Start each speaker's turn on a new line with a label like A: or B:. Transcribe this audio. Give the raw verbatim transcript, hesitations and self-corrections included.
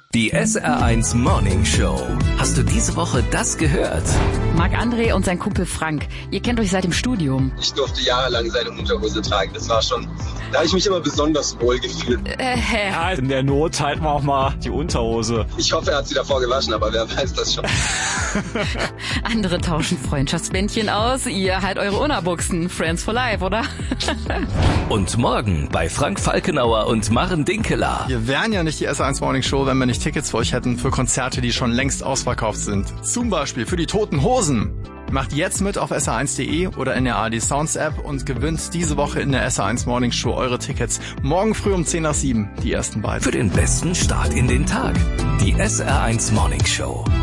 A: Die S R eins Morning Show. Hast du diese Woche das gehört?
B: Marc-André und sein Kumpel Frank. Ihr kennt euch seit dem Studium.
C: Ich durfte jahrelang seine Unterhose tragen. Das war schon, da habe ich mich immer besonders wohl gefühlt.
B: Äh, hä?
D: Ja, in der Not halten wir auch mal die Unterhose.
C: Ich hoffe, er hat sie davor gewaschen, aber wer weiß das schon.
B: Andere tauschen Freundschaftsbändchen aus. Ihr halt eure Unabuchsen. Friends for life, oder?
A: Und morgen bei Frank Falkenauer und Maren Dinkeler.
E: Wir wären ja nicht die S R eins Morning Show, wenn wir nicht Tickets für euch hätten für Konzerte, die schon längst ausverkauft sind. Zum Beispiel für die Toten Hosen. Macht jetzt mit auf S R eins punkt de oder in der A R D Sounds App und gewinnt diese Woche in der S R eins Morning Show eure Tickets. Morgen früh um zehn nach sieben, die ersten beiden.
A: Für den besten Start in den Tag. Die S R eins Morning Show.